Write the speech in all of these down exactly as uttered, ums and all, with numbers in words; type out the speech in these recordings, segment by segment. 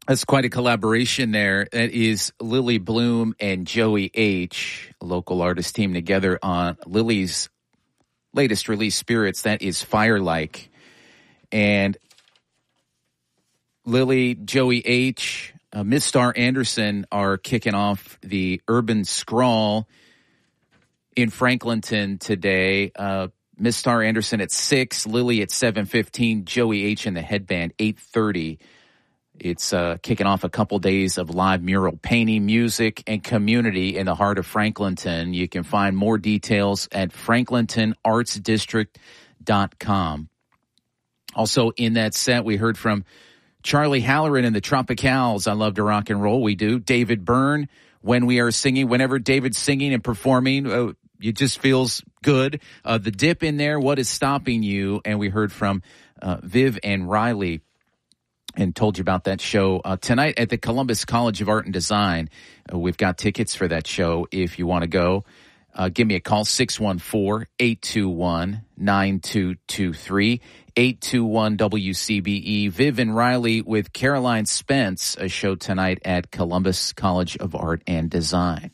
That's quite a collaboration there. That is Lily Bloom and Joey H, a local artist team together on Lily's latest release, Spirits. That is Fire-like. And Lily, Joey H, uh, Miss Star Anderson are kicking off the Urban Scrawl in Franklinton today. Uh, Miss Star Anderson at six, Lily at seven fifteen, Joey H and the Headband eight thirty. It's uh, kicking off a couple days of live mural painting, music, and community in the heart of Franklinton. You can find more details at franklinton arts district dot com. Also in that set, we heard from Charlie Halloran and the Tropicals. I love to rock and roll. We do. David Byrne, When We Are Singing. Whenever David's singing and performing, uh, it just feels good. Uh, the Dip in there, What Is Stopping You? And we heard from uh, Viv and Riley, and told you about that show uh, tonight at the Columbus College of Art and Design. Uh, we've got tickets for that show if you want to go. Uh, give me a call, six one four, eight two one, nine two two three, eight two one W C B E. Viv and Riley with Caroline Spence, a show tonight at Columbus College of Art and Design.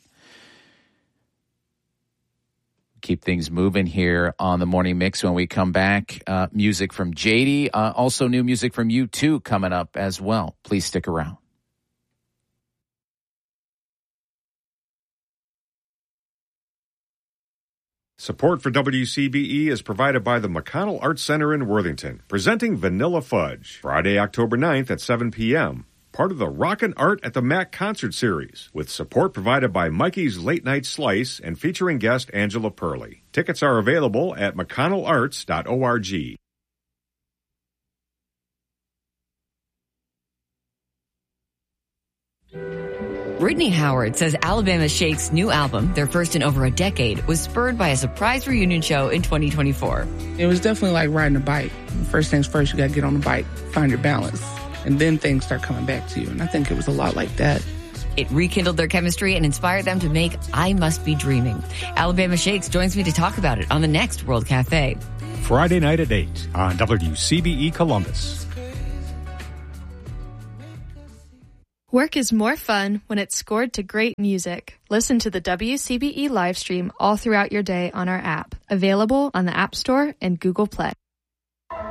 Keep things moving here on the Morning Mix. When we come back, uh, music from J D, uh, also new music from U two coming up as well. Please stick around. Support for W C B E is provided by the McConnell Arts Center in Worthington, presenting Vanilla Fudge, Friday, October ninth at seven p.m., part of the Rockin' Art at the Mac concert series, with support provided by Mikey's Late Night Slice and featuring guest Angela Purley. Tickets are available at mcconnell arts dot org. Brittany Howard says Alabama Shake's new album, their first in over a decade, was spurred by a surprise reunion show in twenty twenty-four. It was definitely like riding a bike. First things first, you got to get on the bike, find your balance, and then things start coming back to you. And I think it was a lot like that. It rekindled their chemistry and inspired them to make I Must Be Dreaming. Alabama Shakes joins me to talk about it on the next World Cafe. Friday night at eight on W C B E Columbus. Work is more fun when it's scored to great music. Listen to the W C B E live stream all throughout your day on our app, available on the App Store and Google Play.